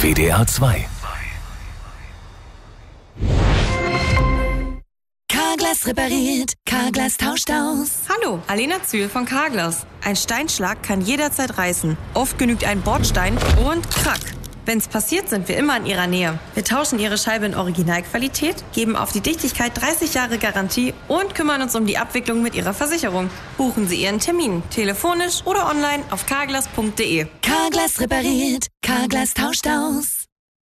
WDR 2. Carglass repariert, Carglass tauscht aus. Hallo, Alena Zühl von Carglass. Ein Steinschlag kann jederzeit reißen. Oft genügt ein Bordstein und krack. Wenn's passiert, sind wir immer in Ihrer Nähe. Wir tauschen Ihre Scheibe in Originalqualität, geben auf die Dichtigkeit 30 Jahre Garantie und kümmern uns um die Abwicklung mit Ihrer Versicherung. Buchen Sie Ihren Termin, telefonisch oder online auf carglass.de. Carglass repariert, Carglass tauscht aus.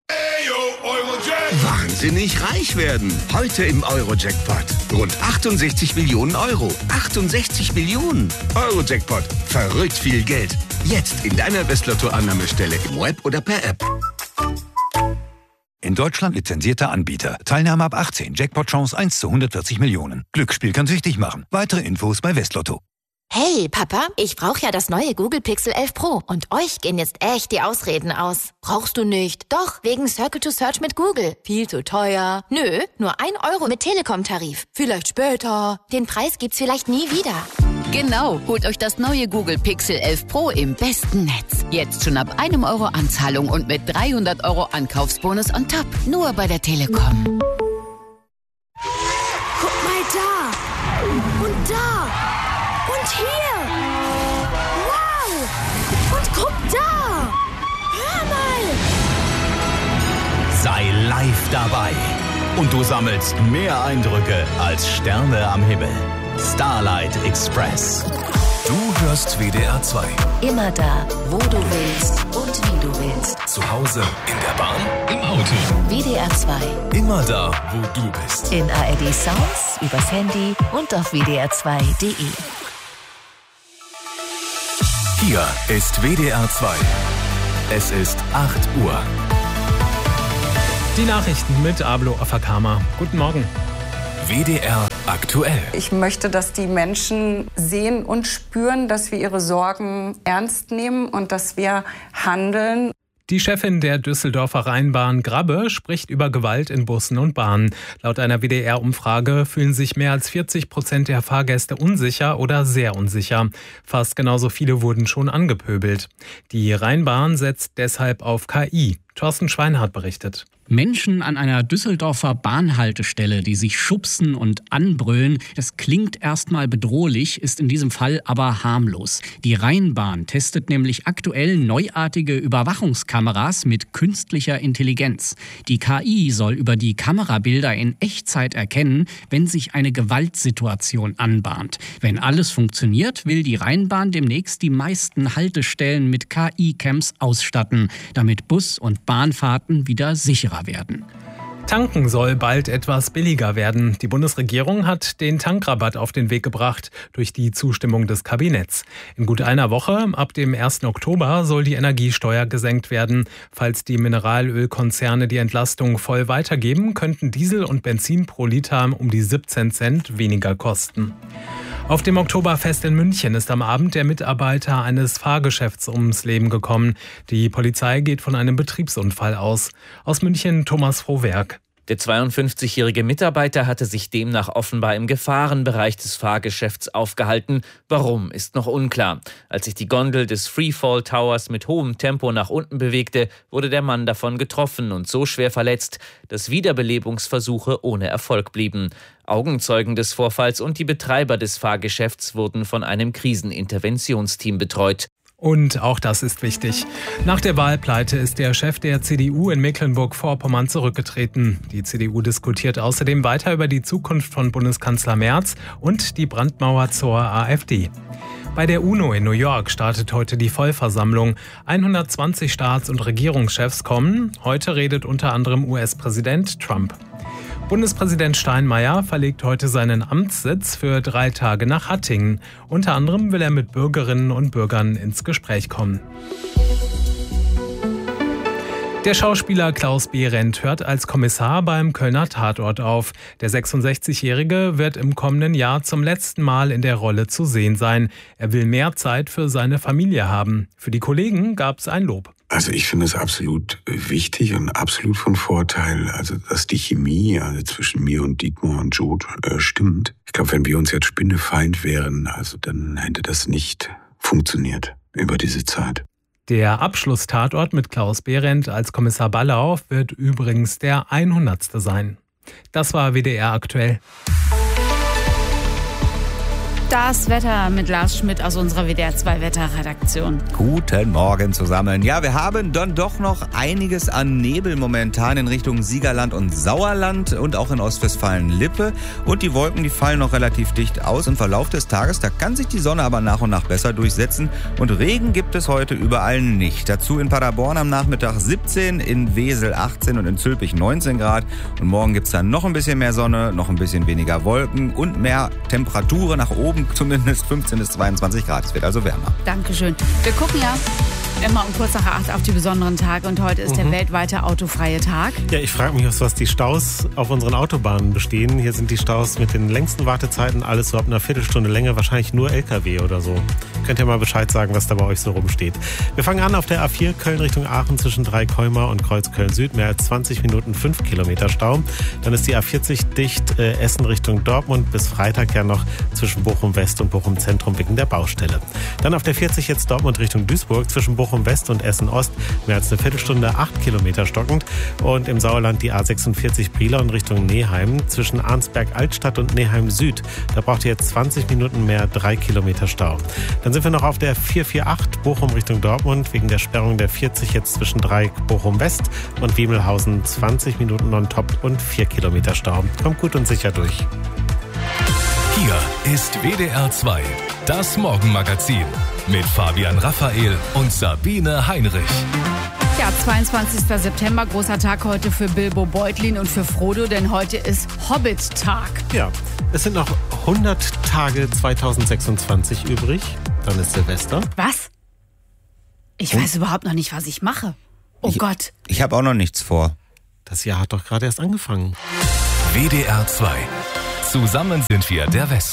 Wahnsinnig reich werden. Heute im Euro-Jackpot. Rund 68 Millionen Euro. 68 Millionen. Euro-Jackpot. Verrückt viel Geld. Jetzt in deiner Westlotto-Annahmestelle im Web oder per App. In Deutschland lizenzierter Anbieter. Teilnahme ab 18. Jackpot-Chance 1 zu 140 Millionen. Glücksspiel kann süchtig machen. Weitere Infos bei Westlotto. Hey, Papa, ich brauche ja das neue Google Pixel 11 Pro. Und euch gehen jetzt echt die Ausreden aus. Brauchst du nicht? Doch, wegen Circle to Search mit Google. Viel zu teuer. Nö, nur 1 Euro mit Telekom-Tarif. Vielleicht später. Den Preis gibt's vielleicht nie wieder. Genau, holt euch das neue Google Pixel 11 Pro im besten Netz. Jetzt schon ab 1 Euro Anzahlung und mit 300 Euro Ankaufsbonus on top. Nur bei der Telekom. Guck mal da. Und da. Und hier! Wow! Und guck da! Hör mal! Sei live dabei. Und du sammelst mehr Eindrücke als Sterne am Himmel. Starlight Express. Du hörst WDR 2. Immer da, wo du willst und wie du willst. Zu Hause, in der Bahn, im Auto. WDR 2. Immer da, wo du bist. In ARD Sounds, übers Handy und auf wdr2.de. Hier ist WDR 2. Es ist 8 Uhr. Die Nachrichten mit Ablo Afakama. Guten Morgen. WDR aktuell. Ich möchte, dass die Menschen sehen und spüren, dass wir ihre Sorgen ernst nehmen und dass wir handeln. Die Chefin der Düsseldorfer Rheinbahn Grabbe spricht über Gewalt in Bussen und Bahnen. Laut einer WDR-Umfrage fühlen sich mehr als 40% der Fahrgäste unsicher oder sehr unsicher. Fast genauso viele wurden schon angepöbelt. Die Rheinbahn setzt deshalb auf KI. Thorsten Schweinhardt berichtet. Menschen an einer Düsseldorfer Bahnhaltestelle, die sich schubsen und anbrüllen, das klingt erstmal bedrohlich, ist in diesem Fall aber harmlos. Die Rheinbahn testet nämlich aktuell neuartige Überwachungskameras mit künstlicher Intelligenz. Die KI soll über die Kamerabilder in Echtzeit erkennen, wenn sich eine Gewaltsituation anbahnt. Wenn alles funktioniert, will die Rheinbahn demnächst die meisten Haltestellen mit KI-Cams ausstatten, damit Bus- und Bahnfahrten wieder sicherer werden. Tanken soll bald etwas billiger werden. Die Bundesregierung hat den Tankrabatt auf den Weg gebracht durch die Zustimmung des Kabinetts. In gut einer Woche, ab dem 1. Oktober, soll die Energiesteuer gesenkt werden. Falls die Mineralölkonzerne die Entlastung voll weitergeben, könnten Diesel und Benzin pro Liter um die 17 Cent weniger kosten. Auf dem Oktoberfest in München ist am Abend der Mitarbeiter eines Fahrgeschäfts ums Leben gekommen. Die Polizei geht von einem Betriebsunfall aus. Aus München Thomas Frohwerk. Der 52-jährige Mitarbeiter hatte sich demnach offenbar im Gefahrenbereich des Fahrgeschäfts aufgehalten. Warum, ist noch unklar. Als sich die Gondel des Freefall Towers mit hohem Tempo nach unten bewegte, wurde der Mann davon getroffen und so schwer verletzt, dass Wiederbelebungsversuche ohne Erfolg blieben. Augenzeugen des Vorfalls und die Betreiber des Fahrgeschäfts wurden von einem Kriseninterventionsteam betreut. Und auch das ist wichtig. Nach der Wahlpleite ist der Chef der CDU in Mecklenburg-Vorpommern zurückgetreten. Die CDU diskutiert außerdem weiter über die Zukunft von Bundeskanzler Merz und die Brandmauer zur AfD. Bei der UNO in New York startet heute die Vollversammlung. 120 Staats- und Regierungschefs kommen. Heute redet unter anderem US-Präsident Trump. Bundespräsident Steinmeier verlegt heute seinen Amtssitz für 3 Tage nach Hattingen. Unter anderem will er mit Bürgerinnen und Bürgern ins Gespräch kommen. Der Schauspieler Klaus Behrendt hört als Kommissar beim Kölner Tatort auf. Der 66-Jährige wird im kommenden Jahr zum letzten Mal in der Rolle zu sehen sein. Er will mehr Zeit für seine Familie haben. Für die Kollegen gab es ein Lob. Also ich finde es absolut wichtig und absolut von Vorteil, also dass die Chemie zwischen mir und Dietmar und Jod stimmt. Ich glaube, wenn wir uns jetzt Spinnefeind wären, also dann hätte das nicht funktioniert über diese Zeit. Der Abschlusstatort mit Klaus Behrendt als Kommissar Ballau wird übrigens der 100. sein. Das war WDR aktuell. Das Wetter mit Lars Schmidt aus unserer WDR 2 Wetterredaktion. Guten Morgen zusammen. Ja, wir haben dann doch noch einiges an Nebel momentan in Richtung Siegerland und Sauerland und auch in Ostwestfalen-Lippe. Und die Wolken, die fallen noch relativ dicht aus. Im Verlauf des Tages, da kann sich die Sonne aber nach und nach besser durchsetzen. Und Regen gibt es heute überall nicht. Dazu in Paderborn am Nachmittag 17, in Wesel 18 und in Zülpich 19 Grad. Und morgen gibt es dann noch ein bisschen mehr Sonne, noch ein bisschen weniger Wolken und mehr Temperaturen nach oben. Zumindest 15 bis 22 Grad. Es wird also wärmer. Dankeschön. Wir gucken ja immer um kurz nach 8 auf die besonderen Tage und heute ist der weltweite autofreie Tag. Ja, ich frage mich, aus was die Staus auf unseren Autobahnen bestehen. Hier sind die Staus mit den längsten Wartezeiten, alles so ab einer Viertelstunde Länge, wahrscheinlich nur LKW oder so. Könnt ihr mal Bescheid sagen, was da bei euch so rumsteht. Wir fangen an auf der A4 Köln Richtung Aachen zwischen Dreikäumer und Kreuz Köln-Süd. Mehr als 20 Minuten, 5 Kilometer Stau. Dann ist die A40 dicht, Essen Richtung Dortmund bis Freitag ja noch zwischen Bochum West und Bochum Zentrum wegen der Baustelle. Dann auf der 40 jetzt Dortmund Richtung Duisburg zwischen Bochum West und Essen Ost mehr als eine Viertelstunde, 8 Kilometer stockend. Und im Sauerland die A46 Brilon Richtung Neheim zwischen Arnsberg Altstadt und Neheim Süd. Da braucht ihr jetzt 20 Minuten mehr, 3 Kilometer Stau. Dann sind wir noch auf der 448 Bochum Richtung Dortmund wegen der Sperrung der 40 jetzt zwischen Dreieck Bochum West und Wiemelhausen 20 Minuten on top und 4 Kilometer Stau. Kommt gut und sicher durch. Hier ist WDR 2, das Morgenmagazin mit Fabian Raphael und Sabine Heinrich. Ja, 22. September, großer Tag heute für Bilbo Beutlin und für Frodo, denn heute ist Hobbit-Tag. Ja, es sind noch 100 Tage 2026 übrig. Dann ist Silvester. Was? Ich weiß überhaupt noch nicht, was ich mache. Oh Gott. Ich habe auch noch nichts vor. Das Jahr hat doch gerade erst angefangen. WDR 2. Zusammen sind wir der Westen.